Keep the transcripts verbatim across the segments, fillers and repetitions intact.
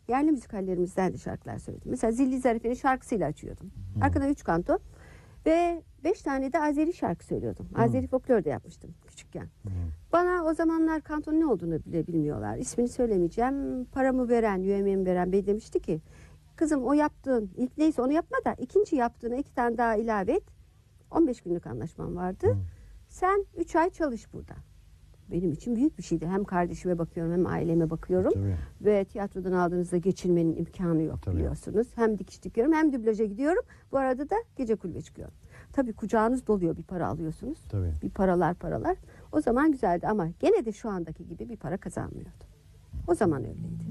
yerli müzikallerimizden de şarkılar söyledim. Mesela Zilli Zarife'nin şarkısıyla açıyordum. Hmm. Arkadan üç kanto ve beş tane de Azeri şarkı söylüyordum. Hmm. Azeri folklor da yapmıştım küçükken. Hmm. Bana o zamanlar kantonun ne olduğunu bile bilmiyorlar. İsmini söylemeyeceğim. Paramı veren, yüemeğimi veren bey demişti ki, kızım o yaptığın, ilk neyse onu yapma da ikinci yaptığına iki tane daha ilave et. on beş günlük anlaşmam vardı. Hmm. Sen üç ay çalış burada. Benim için büyük bir şeydi. Hem kardeşime bakıyorum hem aileme bakıyorum. Tabii. Ve tiyatrodan aldığınızda geçinmenin imkanı yok. Tabii. Biliyorsunuz. Hem dikiş dikiyorum hem dublaja gidiyorum. Bu arada da gece kulübe çıkıyorum. Tabii kucağınız doluyor, bir para alıyorsunuz. Tabii. Bir paralar paralar. O zaman güzeldi ama gene de şu andaki gibi bir para kazanmıyordum. O zaman öyleydi.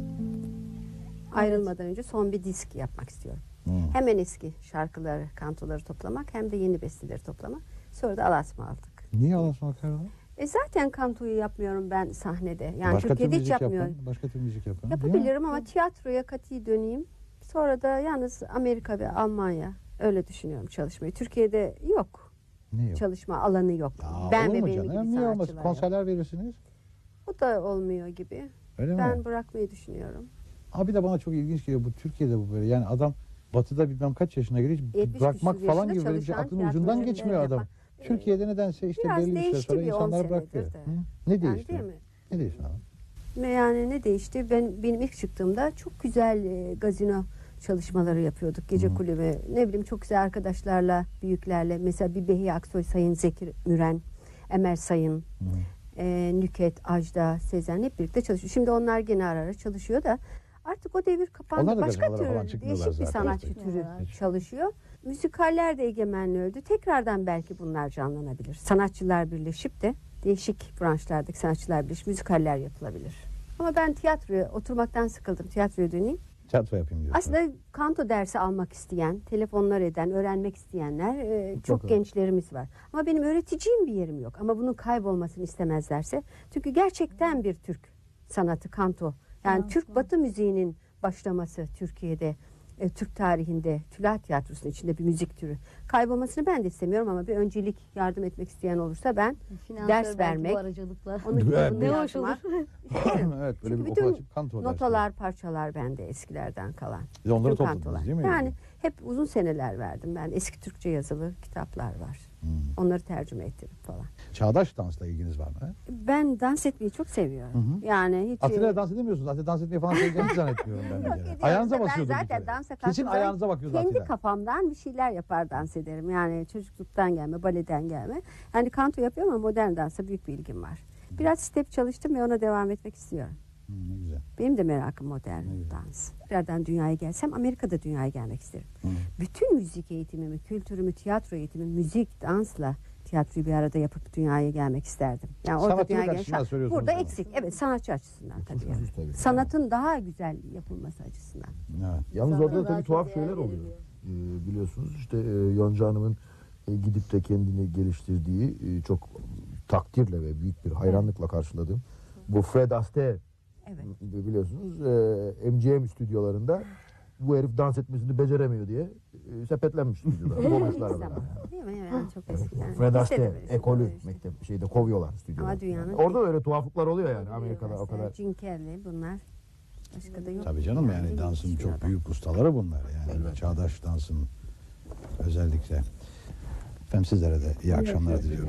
Ayrılmadan önce son bir disk yapmak istiyorum. Hmm. Hem en eski şarkıları, kantoları toplamak hem de yeni besteleri toplamak. Sonra da Alasma aldık. Niye Alasma Karada? E zaten kantoyu yapmıyorum ben sahnede. Yani başka Türkiye'de hiç yapmıyorum. Yapan, başka tür müzik yapan. Yapabilirim ama tiyatroya kati döneyim. Sonra da yalnız Amerika ve Almanya, öyle düşünüyorum çalışmayı. Türkiye'de yok. Ne yok? Çalışma alanı yok. Ya, ben ve benim canım? gibi Niye sanatçılar. olmaz? Konserler verirsiniz. O da olmuyor gibi. Öyle ben mi? bırakmayı düşünüyorum. Abi de bana çok ilginç geliyor bu Türkiye'de bu böyle. Yani adam Batı'da bilmem kaç yaşına geliyor. Bırakmak falan gibi böyle bir şey aklının ucundan geçmiyor adam. Yapan, Türkiye'de nedense işte belli bir süre sonra insanlar bırakıyor. Ne değişti? Yani, ne değişti abi? Yani ne değişti? Ben benim ilk çıktığımda çok güzel e, gazino çalışmaları yapıyorduk. Gece hmm. kulübü. Ne bileyim çok güzel arkadaşlarla, büyüklerle. Mesela bir Behiye Aksoy, Sayın Zekir Müren, Emel Sayın, hmm. e, Nüket, Ajda, Sezen hep birlikte çalışıyor. Şimdi onlar gene ara ara çalışıyor da artık o devir kapandı. Başka tür değişik bir sanatçı türü evet. çalışıyor. Müzikaller de egemenliği öldü. Tekrardan belki bunlar canlanabilir. Sanatçılar birleşip de değişik branşlardaki sanatçılar birleşip müzikaller yapılabilir. Ama ben tiyatroya oturmaktan sıkıldım. Tiyatroya döneyim. Tiyatro yapayım diyorsun. Aslında kanto dersi almak isteyen, telefonlar eden, öğrenmek isteyenler e, çok, çok gençlerimiz var. Ama benim öğreteceğim bir yerim yok. Ama bunun kaybolmasını istemezlerse. Çünkü gerçekten bir Türk sanatı kanto. Yani evet, Türk evet. Batı müziğinin başlaması Türkiye'de, e, Türk tarihinde, Tülah Tiyatrosu'nun içinde bir müzik türü. Kaybolmasını ben de istemiyorum ama bir öncelik yardım etmek isteyen olursa ben finansör ders vermek, onu ne hoş olur. Evet, böyle çünkü bir bütün açıp kanto notalar, dersleri. Parçalar bende eskilerden kalan. Siz onları topladınız değil mi? Yani hep uzun seneler verdim ben. Eski Türkçe yazılı kitaplar var. Hmm. Onları tercüme ettim falan. Çağdaş dansla ilginiz var mı? Ben dans etmeyi çok seviyorum. Hı hı. Yani hiç Atilla dans edemiyorsunuz. Atilla dans etmeyi falan seveceğini zannetmiyorum ben de. Yani. Ayağınıza basıyordum. Ben zaten dansa kesin ayağınıza bakıyordum. Kendi Atilla. kafamdan bir şeyler yapar dans ederim. Yani çocukluktan gelme, baleden gelme. Yani kanto yapıyorum ama modern dansa büyük bir ilgim var. Hı. Biraz step çalıştım ve ona devam etmek istiyorum. Hı, ne güzel. Benim de merakım modern dans. Nereden dünyaya gelsem Amerika'da dünyaya gelmek isterim. Hı. Bütün müzik eğitimimi, kültürümü, tiyatro eğitimimi, müzik, dansla tiyatroyu bir arada yapıp dünyaya gelmek isterdim. Yani orada dünyaya gelmek burada ama. Eksik. Evet, sanatçı açısından tabii. Yani. tabii. Sanatın daha güzel yapılması açısından. Evet. Yalnız orada da tabii tuhaf şeyler oluyor. Ee, biliyorsunuz işte e, Yonca Hanım'ın e, gidip de kendini geliştirdiği e, çok takdirle ve büyük bir hayranlıkla evet. karşıladığım bu Fred Astaire evet. biliyorsunuz e, M G M stüdyolarında bu herif dans etmesini beceremiyor diye e, sepetlenmiş stüdyoda. Değil mi? Yani çok eskiden. Fred Astaire ekolü mektep şeyde kovuyorlar stüdyoda. Ama dünyanın yani orada da öyle tuhaflıklar oluyor yani Amerika'da o kadar. Jim Carrey bunlar. Başka da yok. Tabii canım yani, yani dansın çok büyük ustaları bunlar yani. Evet. Çağdaş dansın özellikle. Efendim sizlere de iyi akşamlar diliyorum.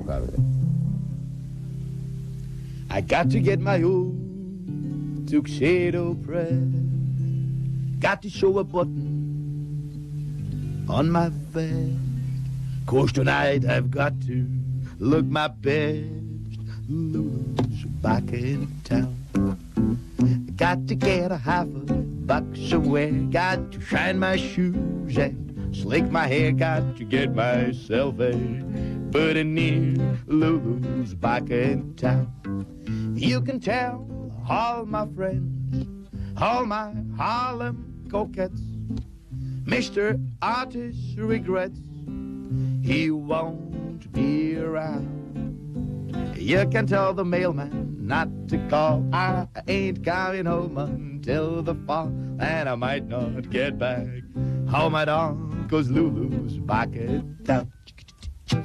I got to get my old tuxedo press. Got to show a button on my vest. Course tonight I've got to look my best. Lose back in town. Got to get a half a bucks away. Got to shine my shoes and slick my hair. Got to get myself a buddy near Lulu's back in town. You can tell all my friends, all my Harlem coquettes, Mister Artist regrets he won't be around. You can tell the mailman not to call. I ain't coming home until the fall, and I might not get back home at all, 'cause Lulu's back in town.